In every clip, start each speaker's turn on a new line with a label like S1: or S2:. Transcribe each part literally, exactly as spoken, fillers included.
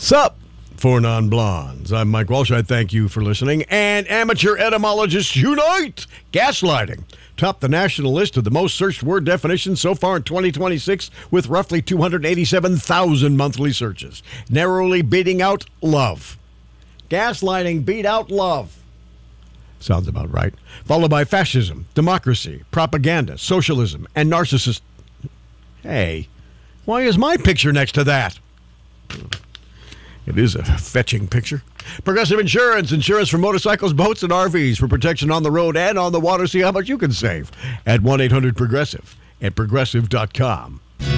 S1: Sup, Four Non-Blondes. I'm Mike Walsh. I thank you for listening. And amateur etymologists unite! Gaslighting topped the national list of the most searched word definitions so far in twenty twenty-six with roughly two hundred eighty-seven thousand monthly searches, narrowly beating out love. Gaslighting beat out love. Sounds about right. Followed by fascism, democracy, propaganda, socialism, and narcissist. Hey, why is my picture next to that? It is a fetching picture. Progressive Insurance. Insurance for motorcycles, boats, and R Vs for protection on the road and on the water. See how much you can save at one eight hundred progressive at progressive dot com.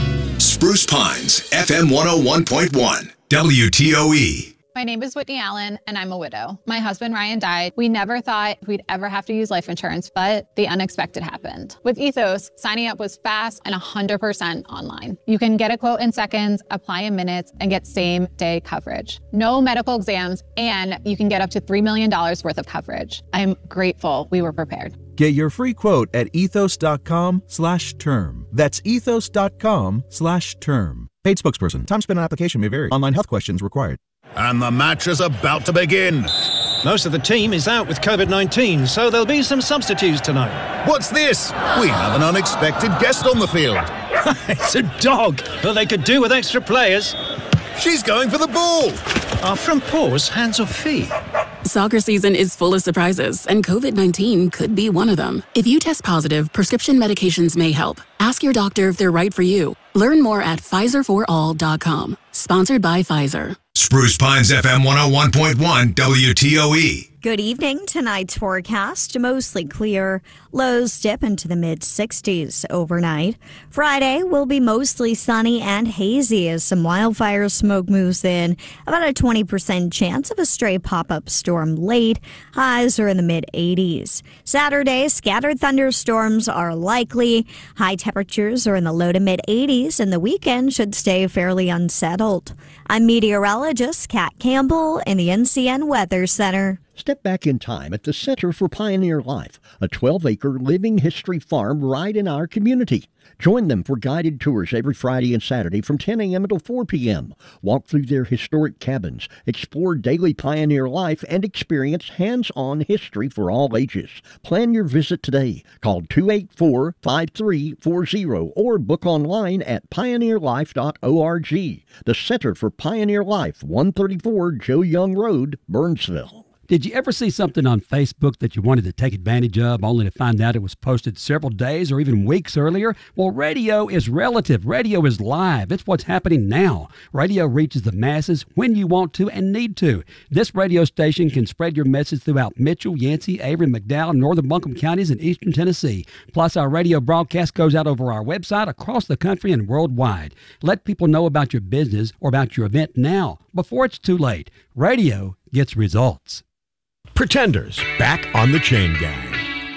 S2: Spruce Pines, F M one oh one point one, W T O E.
S3: My name is Whitney Allen, and I'm a widow. My husband, Ryan, died. We never thought we'd ever have to use life insurance, but the unexpected happened. With Ethos, signing up was fast and one hundred percent online. You can get a quote in seconds, apply in minutes, and get same-day coverage. No medical exams, and you can get up to three million dollars worth of coverage. I'm grateful we were prepared.
S4: Get your free quote at ethos.com slash term. That's ethos.com slash term. Paid spokesperson. Time spent on application may vary. Online health questions required.
S5: And the match is about to begin.
S6: Most of the team is out with covid nineteen, so there'll be some substitutes tonight.
S5: What's this? We have an unexpected guest on the field.
S6: It's a dog. Well, they could do with extra players.
S5: She's going for the ball.
S6: Are front paws hands or feet?
S7: Soccer season is full of surprises, and covid nineteen could be one of them. If you test positive, prescription medications may help. Ask your doctor if they're right for you. Learn more at Pfizer for all dot com. Sponsored by Pfizer.
S2: Spruce Pines, F M one oh one point one, W T O E.
S8: Good evening. Tonight's forecast, mostly clear. Lows dip into the mid sixties overnight. Friday will be mostly sunny and hazy as some wildfire smoke moves in. About a twenty percent chance of a stray pop-up storm late. Highs are in the mid eighties. Saturday, scattered thunderstorms are likely. High temperatures are in the low to mid eighties, and the weekend should stay fairly unsettled. I'm meteorologist Kat Campbell in the N C N Weather Center.
S9: Step back in time at the Center for Pioneer Life, a twelve-acre living history farm right in our community. Join them for guided tours every Friday and Saturday from ten a.m. until four p.m. Walk through their historic cabins, explore daily pioneer life, and experience hands-on history for all ages. Plan your visit today. Call two eight four, five three four zero or book online at pioneer life dot org. The Center for Pioneer Life, one thirty-four Joe Young Road, Burnsville.
S10: Did you ever see something on Facebook that you wanted to take advantage of only to find out it was posted several days or even weeks earlier? Well, radio is relative. Radio is live. It's what's happening now. Radio reaches the masses when you want to and need to. This radio station can spread your message throughout Mitchell, Yancey, Avery, McDowell, Northern Buncombe counties, and Eastern Tennessee. Plus, our radio broadcast goes out over our website across the country and worldwide. Let people know about your business or about your event now, before it's too late. Radio gets results.
S1: Pretenders, back on the Chain Gang.